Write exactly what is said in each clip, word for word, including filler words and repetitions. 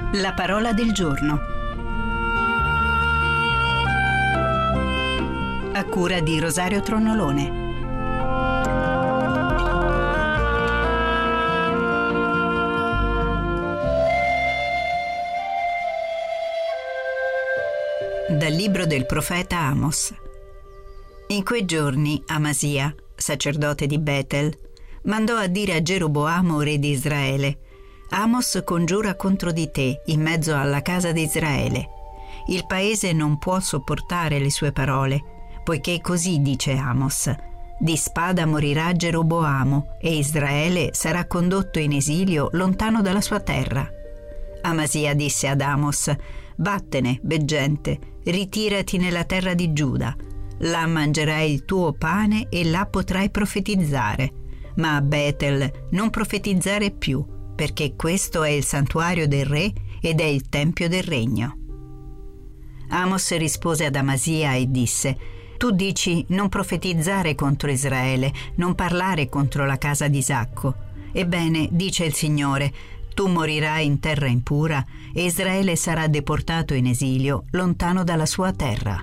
La parola del giorno. A cura di Rosario Tronolone. Dal libro del profeta Amos. In quei giorni Amasia, sacerdote di Betel, mandò a dire a Geroboamo, re di Israele: Amos congiura contro di te in mezzo alla casa di Israele. Il paese non può sopportare le sue parole, poiché così dice Amos: di spada morirà Geroboamo e Israele sarà condotto in esilio lontano dalla sua terra. Amasia disse ad Amos: vattene, veggente, ritirati nella terra di Giuda. Là mangerai il tuo pane e là potrai profetizzare. Ma a Betel non profetizzare più, perché questo è il santuario del re ed è il tempio del regno. Amos rispose ad Amasia e disse: tu dici non profetizzare contro Israele, non parlare contro la casa di Isacco. Ebbene, dice il Signore, tu morirai in terra impura e Israele sarà deportato in esilio lontano dalla sua terra.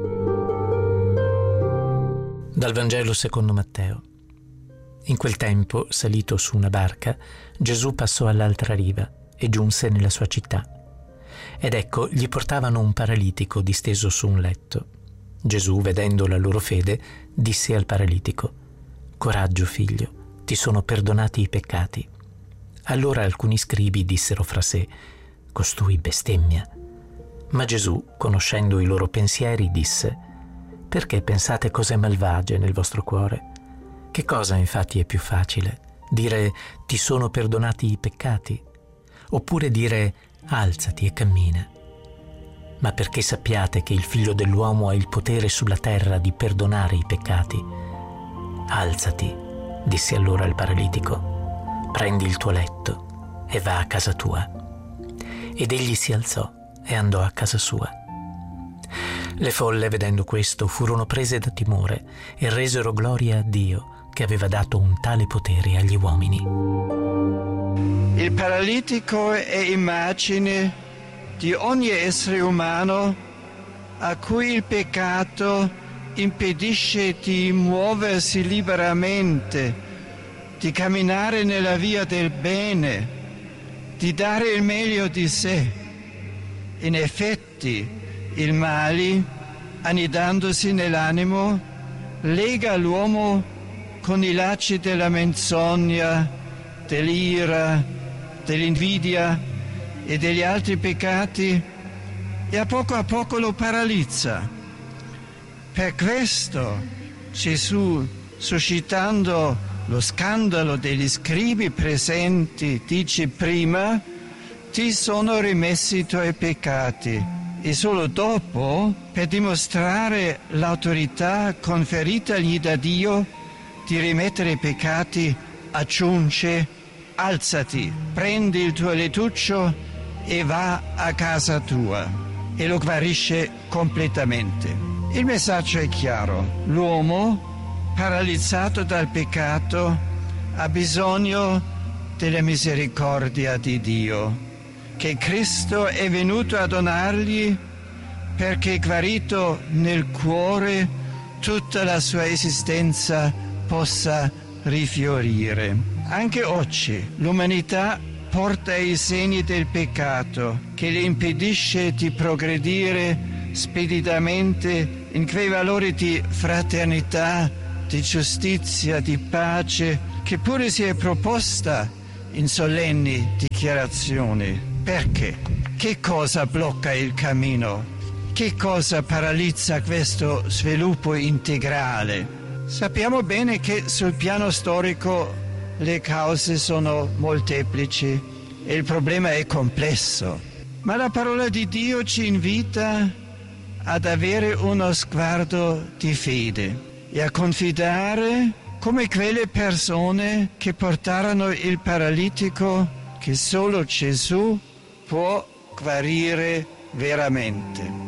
Dal Vangelo secondo Matteo. In quel tempo, salito su una barca, Gesù passò all'altra riva e giunse nella sua città. Ed ecco, gli portavano un paralitico disteso su un letto. Gesù, vedendo la loro fede, disse al paralitico: coraggio, figlio, ti sono perdonati i peccati. Allora alcuni scribi dissero fra sé: costui bestemmia. Ma Gesù, conoscendo i loro pensieri, disse: perché pensate cose malvagie nel vostro cuore? Che cosa infatti è più facile? Dire ti sono perdonati i peccati? Oppure dire alzati e cammina? Ma perché sappiate che il Figlio dell'uomo ha il potere sulla terra di perdonare i peccati? Alzati, disse allora il paralitico, prendi il tuo letto e va a casa tua. Ed egli si alzò e andò a casa sua. Le folle, vedendo questo, furono prese da timore e resero gloria a Dio, che aveva dato un tale potere agli uomini. Il paralitico è immagine di ogni essere umano a cui il peccato impedisce di muoversi liberamente, di camminare nella via del bene, di dare il meglio di sé. In effetti, il male, annidandosi nell'animo, lega l'uomo con i lacci della menzogna, dell'ira, dell'invidia e degli altri peccati e a poco a poco lo paralizza. Per questo Gesù, suscitando lo scandalo degli scribi presenti, dice prima: ti sono rimessi i tuoi peccati. E solo dopo, per dimostrare l'autorità conferitagli da Dio di rimettere i peccati, aggiunge: alzati, prendi il tuo lettuccio e va a casa tua. E lo guarisce completamente. Il messaggio è chiaro: l'uomo, paralizzato dal peccato, ha bisogno della misericordia di Dio, che Cristo è venuto a donargli perché, guarito nel cuore, tutta la sua esistenza possa rifiorire. Anche oggi l'umanità porta i segni del peccato che le impedisce di progredire speditamente in quei valori di fraternità, di giustizia, di pace, che pure si è proposta in solenni dichiarazioni. Perché? Che cosa blocca il cammino? Che cosa paralizza questo sviluppo integrale? Sappiamo bene che sul piano storico le cause sono molteplici e il problema è complesso. Ma la parola di Dio ci invita ad avere uno sguardo di fede e a confidare come quelle persone che portarono il paralitico, che solo Gesù può guarire veramente.